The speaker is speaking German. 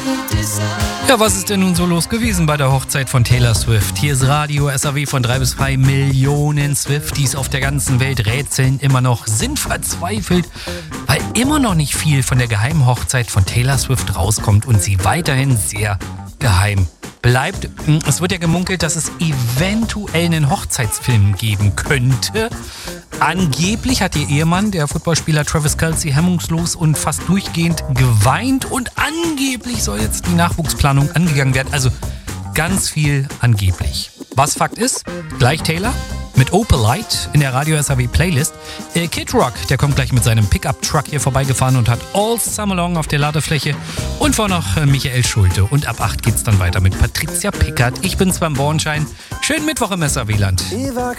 Ja, was ist denn nun so los gewesen bei der Hochzeit von Taylor Swift? Hier ist Radio SAW von 3 bis 3 Millionen Swifties auf der ganzen Welt rätseln immer noch, sind verzweifelt, weil immer noch nicht viel von der geheimen Hochzeit von Taylor Swift rauskommt und sie weiterhin sehr geheim bleibt. Es wird ja gemunkelt, dass es eventuell einen Hochzeitsfilm geben könnte. Angeblich hat ihr Ehemann, der Footballspieler Travis Kelce, hemmungslos und fast durchgehend geweint und angeblich soll jetzt die Nachwuchsplanung angegangen werden. Also ganz viel angeblich. Was Fakt ist, gleich Taylor mit Opalite in der Radio SAW Playlist. Kid Rock, der kommt gleich mit seinem Pickup-Truck hier vorbeigefahren und hat All Summer Long auf der Ladefläche. Und vor noch Michael Schulte. Und ab 8 geht's dann weiter mit Patricia Pickert. Ich bin's beim Bornschein. Schönen Mittwoch im SAW-Land.